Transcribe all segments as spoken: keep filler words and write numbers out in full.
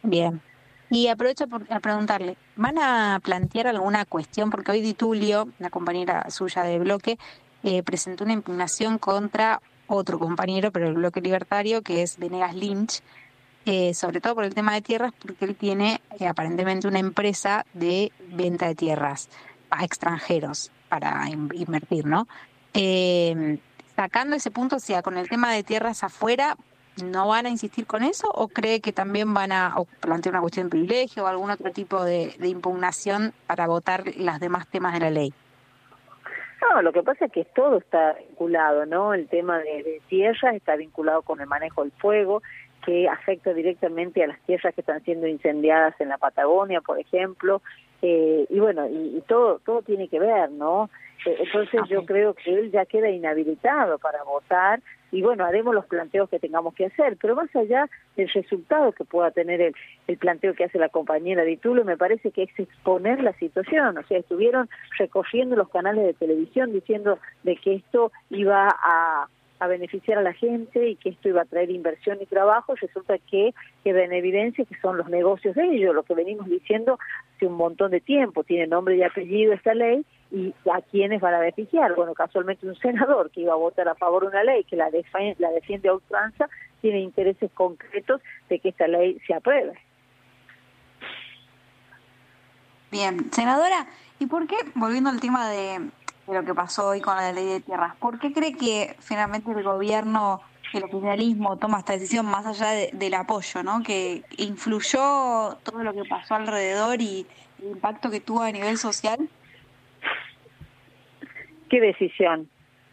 Bien. Y aprovecho por, a preguntarle, ¿van a plantear alguna cuestión? Porque hoy Di Tulio, la compañera suya de bloque, eh, presentó una impugnación contra otro compañero, pero del bloque libertario, que es Venegas Lynch, eh, sobre todo por el tema de tierras, porque él tiene eh, aparentemente una empresa de venta de tierras a extranjeros para in- invertir, ¿no? Eh, Sacando ese punto, o sea, con el tema de tierras afuera, ¿no van a insistir con eso o cree que también van a o plantear una cuestión de privilegio o algún otro tipo de, de impugnación para votar los demás temas de la ley? No, lo que pasa es que todo está vinculado, ¿no? El tema de, de tierras está vinculado con el manejo del fuego, que afecta directamente a las tierras que están siendo incendiadas en la Patagonia, por ejemplo, eh, y bueno, y, y todo todo tiene que ver, ¿no? Eh, entonces Ok. yo creo que él ya queda inhabilitado para votar, y bueno, haremos los planteos que tengamos que hacer, pero más allá del resultado que pueda tener el, el planteo que hace la compañera Di Tulio, me parece que es exponer la situación, o sea, estuvieron recorriendo los canales de televisión diciendo de que esto iba a a beneficiar a la gente y que esto iba a traer inversión y trabajo, resulta que queda en evidencia que son los negocios de ellos, lo que venimos diciendo hace un montón de tiempo, tiene nombre y apellido esta ley, y a quiénes van a beneficiar. Bueno, casualmente un senador que iba a votar a favor de una ley que la, defiende, la defiende a ultranza, tiene intereses concretos de que esta ley se apruebe. Bien, senadora, ¿y por qué, volviendo al tema de, de lo que pasó hoy con la ley de tierras, por qué cree que finalmente el gobierno, el oficialismo toma esta decisión más allá de- del apoyo, ¿no? Que influyó todo lo que pasó alrededor y el impacto que tuvo a nivel social? ¿Qué decisión?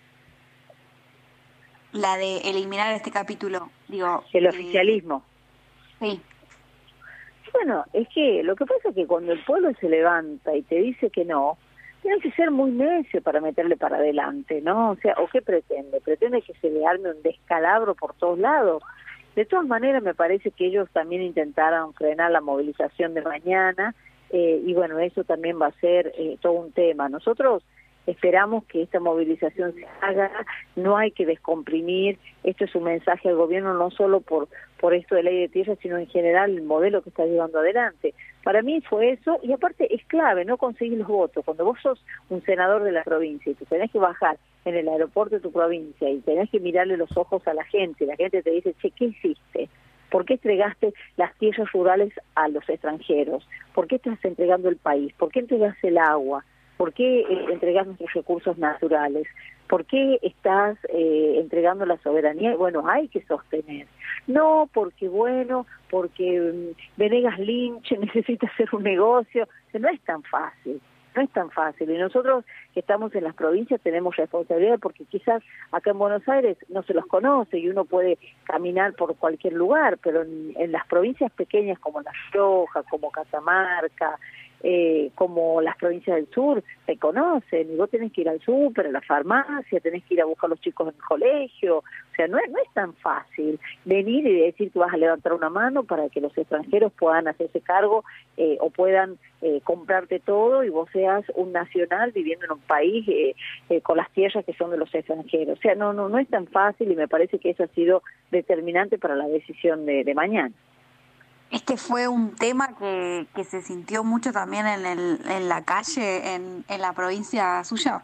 La de eliminar este capítulo, digo, El eh, oficialismo. sí, Bueno, es que lo que pasa es que cuando el pueblo se levanta y te dice que no, tienes que ser muy necio para meterle para adelante, ¿no? O sea, ¿o qué pretende? Pretende que se le arme un descalabro por todos lados. De todas maneras, me parece que ellos también intentaron frenar la movilización de mañana, eh, y bueno, eso también va a ser eh, todo un tema. Nosotros esperamos que esta movilización se haga, no hay que descomprimir, esto es un mensaje al gobierno no solo por, por esto de ley de tierra, sino en general el modelo que está llevando adelante. Para mí fue eso, y aparte es clave, no conseguir los votos. Cuando vos sos un senador de la provincia y te tenés que bajar en el aeropuerto de tu provincia y tenés que mirarle los ojos a la gente, y la gente te dice, che, ¿qué hiciste? ¿Por qué entregaste las tierras rurales a los extranjeros? ¿Por qué estás entregando el país? ¿Por qué entregas el agua? ¿Por qué eh, entregas nuestros recursos naturales? ¿Por qué estás eh, entregando la soberanía? Bueno, hay que sostener. No, porque bueno, porque um, Venegas Lynch necesita hacer un negocio. No es tan fácil, no es tan fácil. Y nosotros que estamos en las provincias tenemos responsabilidad porque quizás acá en Buenos Aires no se los conoce y uno puede caminar por cualquier lugar, pero en, en las provincias pequeñas como La Rioja, como Catamarca, Eh, como las provincias del sur, se conocen, y vos tenés que ir al súper, a la farmacia, tenés que ir a buscar a los chicos en el colegio, o sea, no es, no es tan fácil venir y decir que vas a levantar una mano para que los extranjeros puedan hacerse cargo eh, o puedan eh, comprarte todo y vos seas un nacional viviendo en un país eh, eh, con las tierras que son de los extranjeros. O sea, no, no, no es tan fácil y me parece que eso ha sido determinante para la decisión de, de mañana. este fue un tema que, que se sintió mucho también en, el, en la calle, en, en la provincia suya.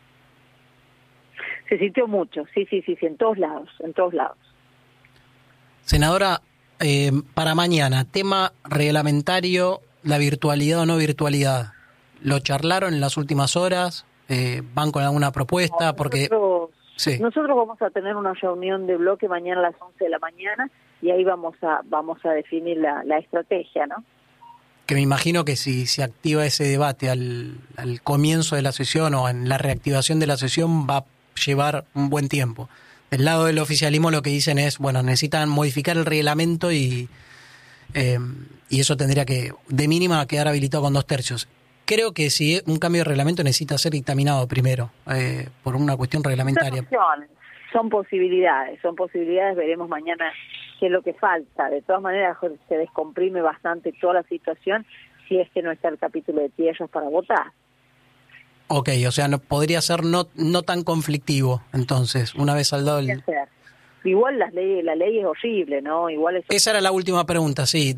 Se sintió mucho, sí, sí, sí, sí, en todos lados, en todos lados. Senadora, eh, para mañana, tema reglamentario, la virtualidad o no virtualidad. ¿Lo charlaron en las últimas horas? Eh, ¿Van con alguna propuesta? Porque Nosotros, sí. nosotros vamos a tener una reunión de bloque mañana a las once de la mañana y ahí vamos a vamos a definir la, la estrategia, ¿no? Que me imagino que si se activa ese debate al, al comienzo de la sesión o en la reactivación de la sesión va a llevar un buen tiempo. Del lado del oficialismo lo que dicen es, bueno, necesitan modificar el reglamento y, eh, y eso tendría que, de mínima, quedar habilitado con dos tercios. Creo que si un cambio de reglamento necesita ser dictaminado primero, eh, por una cuestión reglamentaria. Son opciones, son posibilidades, son posibilidades, veremos mañana qué es lo que falta. De todas maneras se descomprime bastante toda la situación si es que no está el capítulo de tierras para votar. Ok, o sea, no, podría ser no no tan conflictivo, entonces, una vez saldado el... Igual las leyes, la ley es horrible, ¿no? Igual es... Esa era la última pregunta, sí.